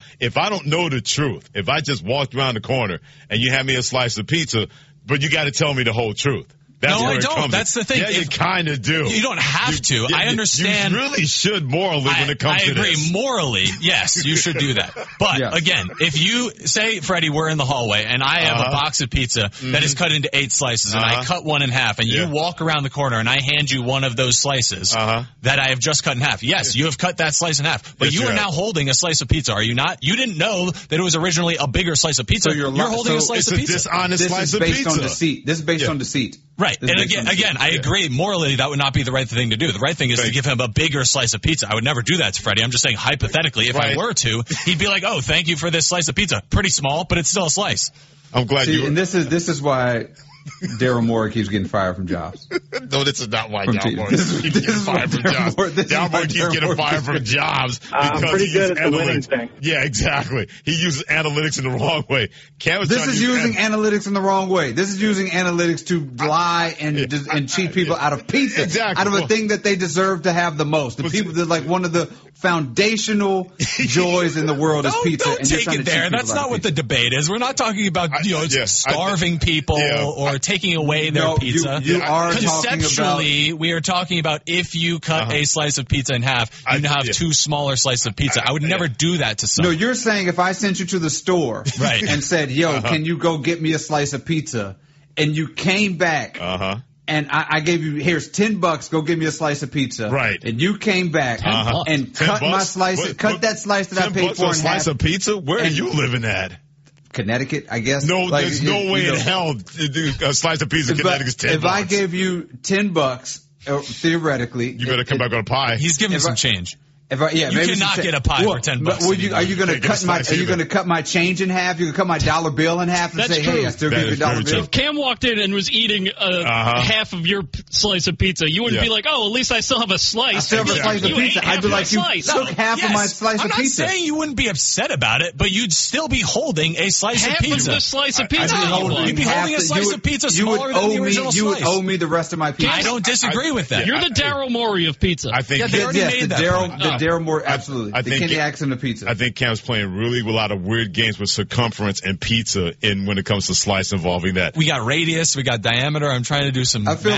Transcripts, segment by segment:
if I don't know the truth, if I just walked around the corner and you have me a slice of pizza, but you got to tell me the whole truth. That's no, I don't. That's the thing. Yeah, you kind of do. You don't have to. I understand. You really should morally when it comes to this. I agree. Morally, yes, you should do that. But, again, if you say, Freddie, we're in the hallway, and I have a box of pizza that is cut into 8 slices, and I cut one in half, and you walk around the corner, and I hand you one of those slices that I have just cut in half. Yes, you have cut that slice in half. But you are now holding a slice of pizza, are you not? You didn't know that it was originally a bigger slice of pizza. So you're holding a slice of pizza. It's a dishonest slice of pizza. This is based on deceit. Right. And again, I agree. Morally, that would not be the right thing to do. The right thing is to give him a bigger slice of pizza. I would never do that to Freddie. I'm just saying hypothetically, if I were to, he'd be like, oh, thank you for this slice of pizza. Pretty small, but it's still a slice. I'm glad you were. And this is why Daryl Morey keeps getting fired from jobs. No, this is not why Daryl Morey keeps getting fired from jobs. Daryl Morey keeps getting fired from jobs because pretty good at the winning thing. Yeah, exactly. He uses analytics in the wrong way. This is using analytics in the wrong way. This is using analytics to lie and cheat people out of pizza, out of a thing that they deserve to have the most. The people that like one of the foundational joys in the world is pizza. Don't take it there. That's not what the debate is. We're not talking about starving people or taking away their pizza. You are conceptually, we are talking about if you cut a slice of pizza in half, you have 2 smaller slices of pizza. I would never do that to someone. No, you're saying if I sent you to the store and said, yo, can you go get me a slice of pizza? And you came back. And I gave you, here's $10, go give me a slice of pizza. Right. And you came back and cut my slice, cut that slice that I paid for in half. $10 a slice of pizza? Where are you living at? Connecticut, I guess. No, there's no way in hell to do a slice of pizza in Connecticut is $10. If I gave you $10, theoretically. You better come back on a pie. He's giving some change. You cannot get a pie for $10. Are you going to cut my? Are you going to cut my change in half? You going to cut my dollar bill in half and say, "Hey, I still give you a dollar bill." If Cam walked in and was eating half of your slice of pizza, you wouldn't be like, "Oh, at least I still have a slice." I still have a slice of pizza. I'd be like, "You took half of my slice of pizza." I'm not saying you wouldn't be upset about it, but you'd still be holding a slice of pizza. Half of the slice of pizza. You'd be holding a slice of pizza smaller than the original slice. You would owe me the rest of my pizza. I don't disagree with that. You're the Daryl Morey of pizza. I think they already made that. The Daryl Morey, absolutely. The Kenny Axon of pizza. I think Cam's playing really a lot of weird games with circumference and pizza when it comes to slice involving that. We got radius, we got diameter. I'm trying to do some. I feel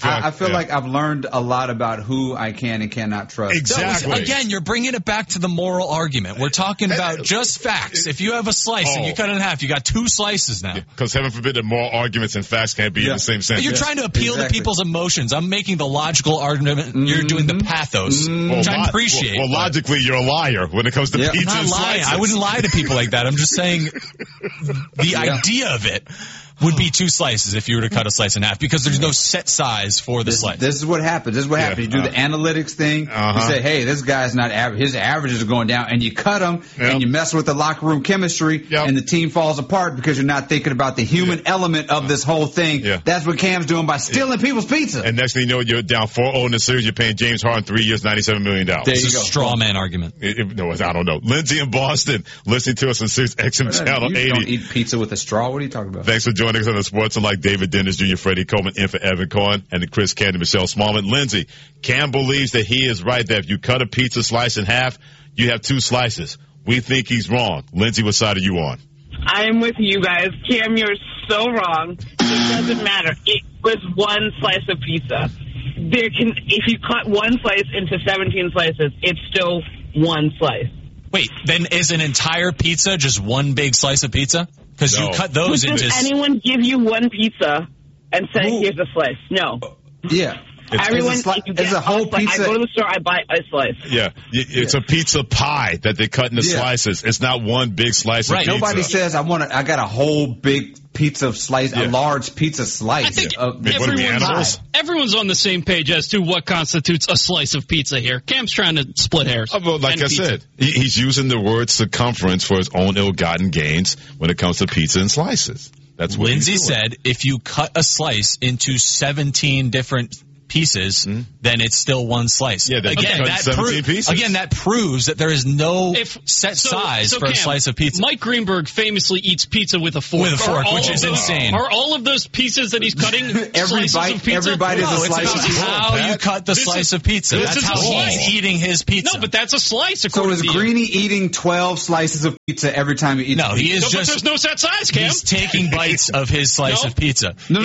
like I've learned a lot about who I can and cannot trust. Exactly. Again, you're bringing it back to the moral argument. We're talking about just facts. If you have a slice and you cut it in half, you got 2 slices now. Because heaven forbid that moral arguments and facts can't be in the same sentence. You're trying to appeal to people's emotions. I'm making the logical argument. You're doing the pathos, which I appreciate. Well, logically, you're a liar when it comes to pizza. I'm not lying. I wouldn't lie to people like that. I'm just saying the idea of it would be 2 slices if you were to cut a slice in half because there's no set size for the slice. This is what happens. You do the analytics thing. You say, hey, this guy's not average. His averages are going down. And you cut him and you mess with the locker room chemistry and the team falls apart because you're not thinking about the human element of this whole thing. That's what Cam's doing by stealing people's pizza. And next thing you know, you're down 4-0 in the series. You're paying James Harden 3 years, $97 million. It's a straw man argument. No, I don't know. Lindsay in Boston, listening to us on Sirius XM Channel 80. You don't eat pizza with a straw. What are you talking about? Thanks for joining us on the Sports Like David Dennis Jr., Freddie Coleman, in for Evan Cohen, and Chris Candy, Michelle Smallman. Lindsay, Cam believes that he is right, that if you cut a pizza slice in half, you have 2 slices. We think he's wrong. Lindsay, what side are you on? I'm with you guys. Cam, you're so wrong. It doesn't matter. It was 1 slice of pizza. If you cut 1 slice into 17 slices, it's still 1 slice. Wait, then is an entire pizza just 1 big slice of pizza? Because you cut those into... Does anyone give you 1 pizza and say, here's a slice? No. Yeah. It's a whole pizza. I go to the store, I buy a slice. Yeah. It's a pizza pie that they cut into slices. It's not 1 big slice of pizza. Nobody says, I got a whole big pizza slice, a large pizza slice. I think everyone's on the same page as to what constitutes a slice of pizza here. Cam's trying to split hairs. Well, like I said, he's using the word circumference for his own ill-gotten gains when it comes to pizza and slices. That's what Lindsay said if you cut a slice into 17 different pieces, then it's still one slice. Yeah, that proves that there is no set size for a slice of pizza. Mike Greenberg famously eats pizza with a fork. With a fork, which is insane. Are all of those pieces that he's cutting every bite is a slice of pizza? How you cut the slice of pizza. That's how he's eating his pizza. No, but that's a slice. So is Greeny eating 12 slices of pizza every time he eats? No, he is but there's no set size, Cam. He's taking bites of his slice of pizza. No.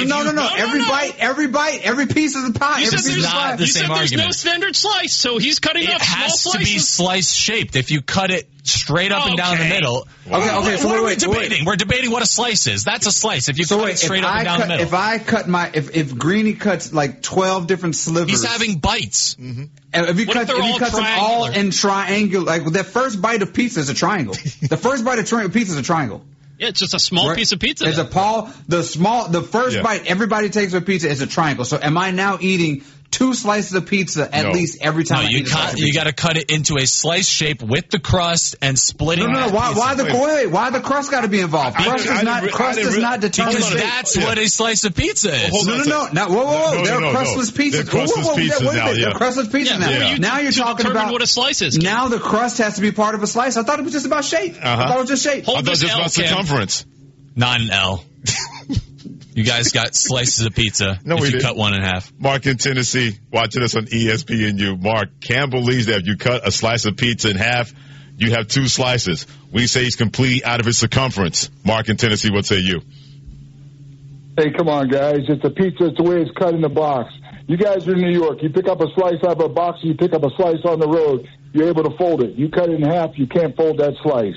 Every piece of the pie. You said there's no standard slice, so he's cutting up small slices. It has to be slice shaped. If you cut it straight up and down the middle. Wow. Okay. So we're debating. We're debating what a slice is. That's a slice. If you cut it straight up and down the middle. If Greeny cuts like 12 different slivers, he's having bites. Mm-hmm. If he cuts them all in triangle, like that first bite of pizza is a triangle. The first bite of pizza is a triangle. Yeah, it's just a small piece of pizza. It's the first bite everybody takes of pizza is a triangle. So am I now eating 2 slices of pizza at least every time I eat a slice of pizza? You got to cut it into a slice shape with the crust and splitting. No. Why the crust got to be involved? Crust does not determine. Because that's what a slice of pizza is. No. They're crustless pizzas. They're crustless pizzas now. Now you're talking about what a slice is. Now the crust has to be part of a slice. I thought it was just about shape. I thought it was just shape. I thought it was just about circumference. Not an L. You guys got slices of pizza if you cut one in half. Mark in Tennessee, watching us on ESPNU. Mark, Cam believes that if you cut a slice of pizza in half, you have 2 slices. We say he's completely out of his circumference. Mark in Tennessee, what say you? Hey, come on, guys. It's a pizza. It's the way it's cut in the box. You guys are in New York. You pick up a slice out of a box, you pick up a slice on the road. You're able to fold it. You cut it in half, you can't fold that slice.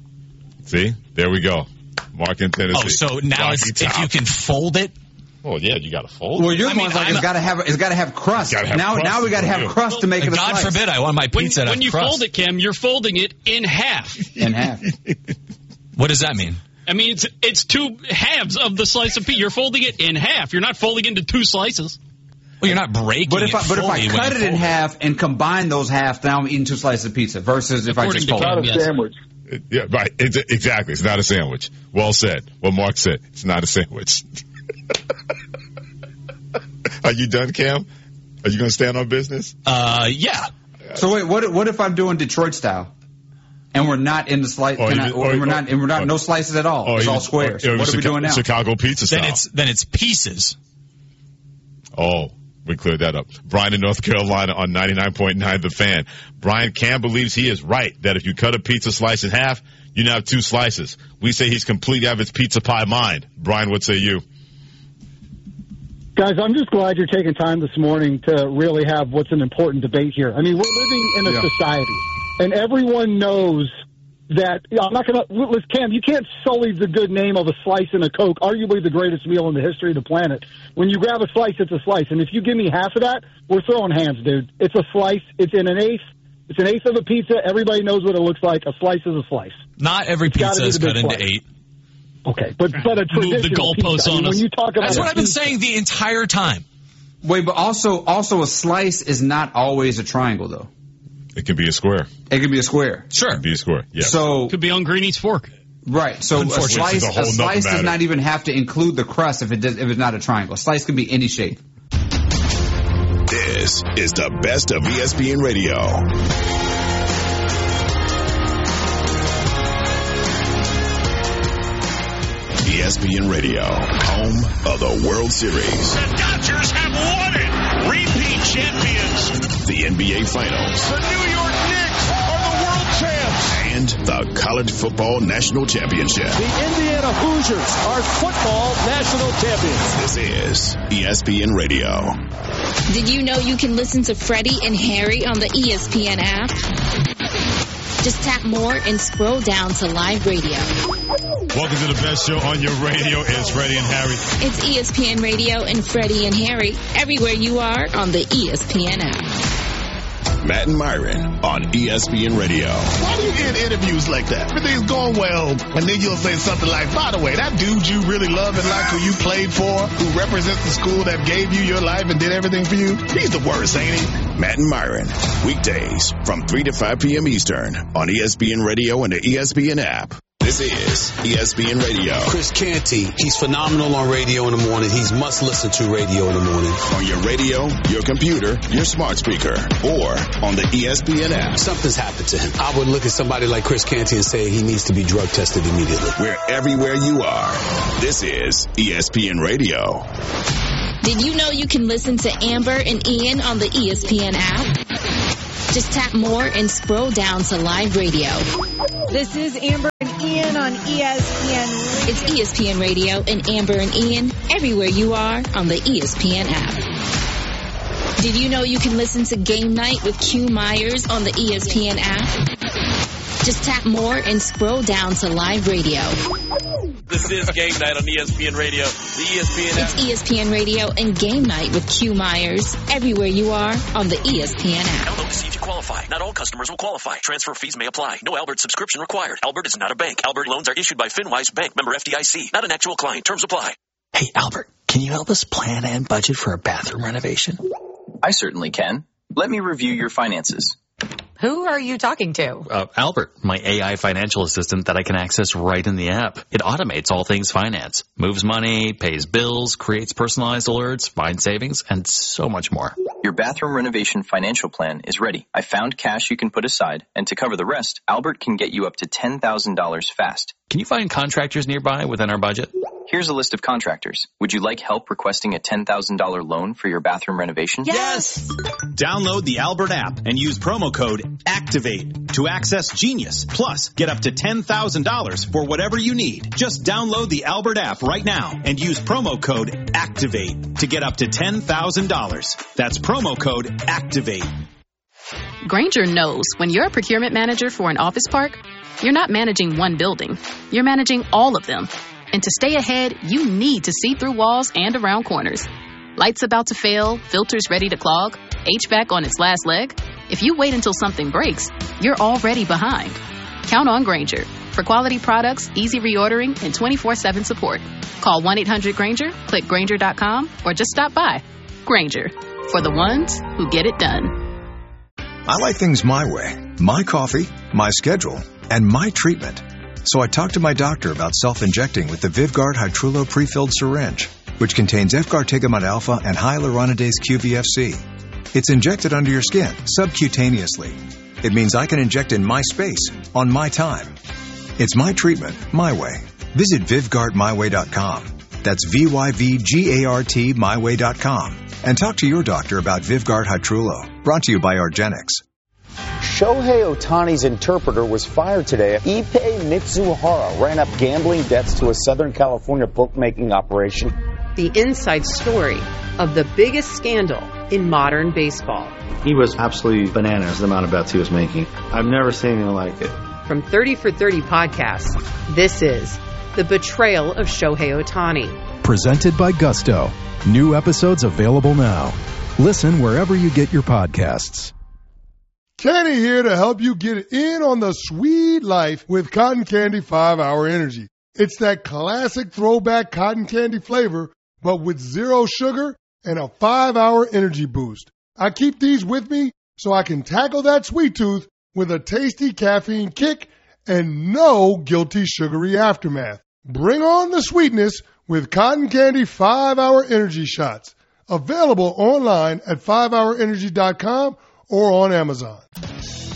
See? There we go. Mark in Tennessee. Oh, so now if you can fold it? Well, yeah, you got to fold it. Well, you're like it's got to have crust. Now we got to have crust to make it a slice. God forbid I want my pizza to have crust. When you fold it, Cam, you're folding it in half. In half. What does that mean? I mean, it's 2 halves of the slice of pizza. You're folding it in half. You're not folding it into 2 slices. Well, you're not breaking it. But if I cut it in half and combine those halves, now I'm eating 2 slices of pizza versus if I just fold it. It's not a sandwich. Yeah, right. Exactly. It's not a sandwich. Well said. Well, Mark said it's not a sandwich. Are you done, Cam? Are you going to stand on business? Yeah. So wait, what if I'm doing Detroit style, and we're not in the slice, we're not no slices at all? It's all squares. What are we doing now? Chicago pizza style. Then it's pieces. Oh. We cleared that up. Brian in North Carolina on 99.9 The Fan. Brian, Cam believes he is right that if you cut a pizza slice in half, you now have 2 slices. We say he's completely out of his pizza pie mind. Brian, what say you? Guys, I'm just glad you're taking time this morning to really have what's an important debate here. I mean, we're living in a society, and everyone knows that I'm not going to – Cam, you can't sully the good name of a slice and a Coke, arguably the greatest meal in the history of the planet. When you grab a slice, it's a slice. And if you give me half of that, we're throwing hands, dude. It's a slice. It's in an eighth. It's an eighth of a pizza. Everybody knows what it looks like. A slice is a slice. Not every pizza is cut into 8. Okay, but a traditional move the goalposts on us. When you talk about that's what I've been saying the entire time. Wait, but also a slice is not always a triangle, though. It can be a square. It can be a square. Sure. It can be a square, yeah. So, could be on Greeny's fork. Right. So a slice does not even have to include the crust if it's not a triangle. A slice can be any shape. This is the best of ESPN Radio. ESPN Radio, home of the World Series. The Dodgers have won it! Repeat champions! The NBA Finals. The New York Knicks are the world champs! And the College Football National Championship. The Indiana Hoosiers are football national champions. This is ESPN Radio. Did you know you can listen to Freddie and Harry on the ESPN app? Just tap more and scroll down to live radio. Welcome to the best show on your radio. It's Freddie and Harry. It's ESPN Radio and Freddie and Harry everywhere you are on the ESPN app. Matt and Myron on ESPN Radio. Why do you get interviews like that? Everything's going well, and then you'll say something like, by the way, that dude you really love and like who you played for, who represents the school that gave you your life and did everything for you, he's the worst, ain't he? Matt and Myron, weekdays from 3 to 5 p.m. Eastern on ESPN Radio and the ESPN app. This is ESPN Radio. Chris Canty, he's phenomenal on radio in the morning. He's must listen to radio in the morning. On your radio, your computer, your smart speaker, or on the ESPN app. Something's happened to him. I would look at somebody like Chris Canty and say he needs to be drug tested immediately. We're everywhere you are. This is ESPN Radio. Did you know you can listen to Amber and Ian on the ESPN app? Just tap more and scroll down to live radio. This is Amber and Ian on ESPN Radio. It's ESPN Radio and Amber and Ian everywhere you are on the ESPN app. Did you know you can listen to Game Night with Q Myers on the ESPN app? Just tap more and scroll down to live radio. This is Game Night on ESPN Radio. The ESPN app. It's ESPN Radio and Game Night with Q Myers everywhere you are on the ESPN app. Download to see if you qualify. Not all customers will qualify. Transfer fees may apply. No Albert subscription required. Albert is not a bank. Albert loans are issued by FinWise Bank, member FDIC. Not an actual client. Terms apply. Hey, Albert, can you help us plan and budget for a bathroom renovation? I certainly can. Let me review your finances. Who are you talking to? Albert, my AI financial assistant that I can access right in the app. It automates all things finance, moves money, pays bills, creates personalized alerts, finds savings, and so much more. Your bathroom renovation financial plan is ready. I found cash you can put aside, and to cover the rest, Albert can get you up to $10,000 fast. Can you find contractors nearby within our budget? Here's a list of contractors. Would you like help requesting a $10,000 loan for your bathroom renovation? Yes! Download the Albert app and use promo code ACTIVATE to access Genius. Plus, get up to $10,000 for whatever you need. Just download the Albert app right now and use promo code ACTIVATE to get up to $10,000. That's promo code ACTIVATE. Grainger knows when you're a procurement manager for an office park, you're not managing one building. You're managing all of them. And to stay ahead, you need to see through walls and around corners. Lights about to fail, filters ready to clog, HVAC on its last leg. If you wait until something breaks, you're already behind. Count on Grainger for quality products, easy reordering, and 24/7 support. Call 1-800-GRAINGER, click Grainger.com, or just stop by. Grainger, for the ones who get it done. I like things my way. My coffee, my schedule, and my treatment. So I talked to my doctor about self-injecting with the Vyvgart Hytrulo prefilled syringe, which contains F-gartigimod alpha and hyaluronidase QVFC. It's injected under your skin, subcutaneously. It means I can inject in my space, on my time. It's my treatment, my way. Visit VyvgartMyWay.com. That's VYVGART myway.com. And talk to your doctor about Vyvgart Hytrulo. Brought to you by argenx. Shohei Ohtani's interpreter was fired today. Ippei Mitsuhara ran up gambling debts to a Southern California bookmaking operation. The inside story of the biggest scandal in modern baseball. He was absolutely bananas, the amount of bets he was making. I've never seen anything like it. From 30 for 30 podcasts, this is The Betrayal of Shohei Ohtani. Presented by Gusto. New episodes available now. Listen wherever you get your podcasts. Kenny here to help you get in on the sweet life with Cotton Candy 5-Hour Energy. It's that classic throwback cotton candy flavor, but with zero sugar and a 5-hour energy boost. I keep these with me so I can tackle that sweet tooth with a tasty caffeine kick and no guilty sugary aftermath. Bring on the sweetness with Cotton Candy 5-Hour Energy Shots. Available online at 5hourenergy.com or on Amazon.